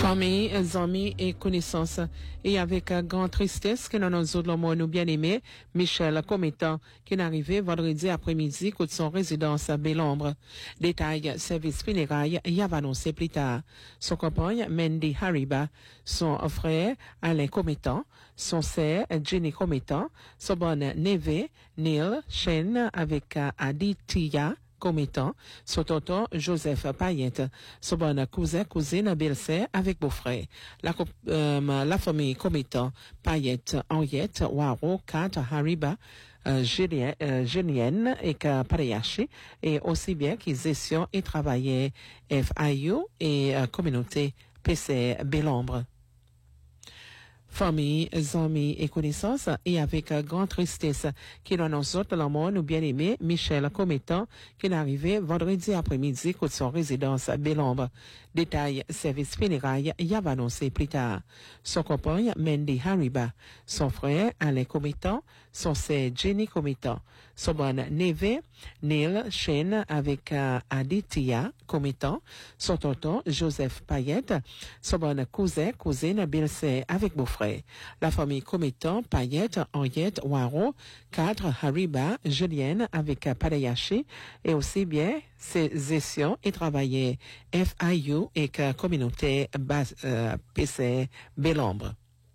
Famille, amis et connaissances, et avec grande tristesse que nous nous autres nous bien-aimés, Michel Cométan, qui est arrivé vendredi après-midi de son résidence à Belombre. Détail, service funérailles, y a annoncé plus tard. Son compagne, Mendy Hariba, son frère, Alain Cométan, son sœur, Jenny Cométan, son bonne neveu, Neil Chen, avec Aditya Cométan, son tonton Joseph Payette, son bon cousine, belle-sœur avec beau-frère. La famille Cométan, Payette, Henriette, Waro, Kat, Hariba, Julienne et Parayashi, et aussi bien qu'ils gestion et travaillaient FIU et communauté PC Belombre. Famille, amis et connaissances, et avec grande tristesse, qu'il annonce la mort nous bien-aimé Michel Cométan, qui est arrivé vendredi après-midi de son résidence à Belombre. Détail, service funérailles, y a annoncé plus tard. Son compagne, Mendy Hariba, son frère, Alain Cométan, son sœur, Jenny Cométan, son bon neveu, Neil Chen, avec Aditya Cométan, son tonton, Joseph Payette, son bon cousine, belle-sœur avec beau-frère. La famille Cométan, Payette, Henriette, Waro, 4, Hariba, Julienne avec Parayashi, et aussi bien ses gestions et travailler FIU et communauté PC Belombre.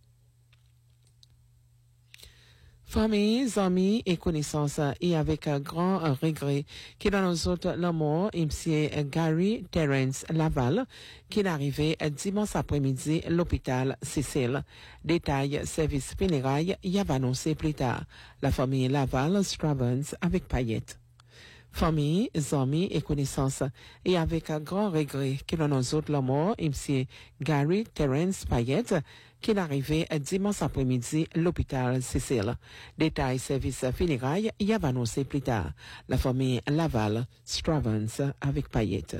Famille, amis et connaissances, et avec un grand regret, qui dans nous autres la mort, monsieur Gary Terence Laval, qui est arrivé dimanche après-midi l'hôpital Cécile. Détail, service funérailles, y a annoncé plus tard. La famille Laval Stravens avec Payette. Famille, amis et connaissances, et avec un grand regret que l'on nous autres la mort, monsieur Gary Terence Payette, qui est arrivé dimanche après-midi l'hôpital Cécile. Détail, service funérailles, y a annoncé plus tard. La famille Laval Stravens avec Payette.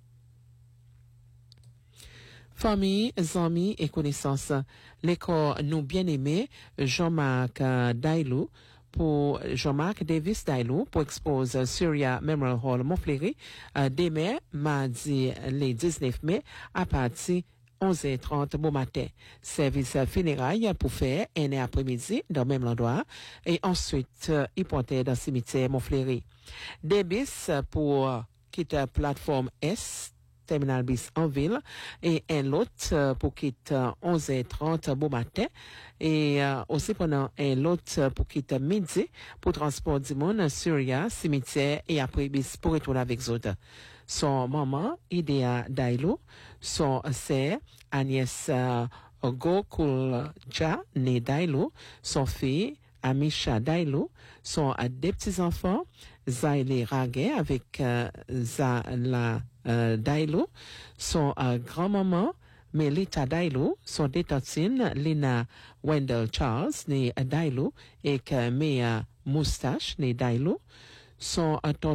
Famille, amis et connaissances, l'école nous bien-aimé Jean-Marc Dailou, pour Jean-Marc Davis Dailou pour expose Surya Memorial Hall Montfleury demain, mardi, le 19 mai, à partir 11h30 bon matin. Service funérailles pour faire un après-midi dans le même endroit et ensuite hypothèque dans le cimetière Montfleury. Des bis pour quitter plateforme S, terminal bis en ville, et un autre pour quitter 11h30 bon matin, et aussi pendant un autre pour quitter midi pour transport du monde Surya, cimetière, et après bis pour retourner avec autres. Son maman, Idea Dailou, son sœur, Agnès Gokulja, née Dailou, son fille, Amisha Dailou, sont des petits-enfants, Zaile Raguet avec Zala Dailou, son grand-maman, Melita Dailou, son détantine, Lina Wendell Charles, née Dailou, et Mea Moustache, née Dailou, son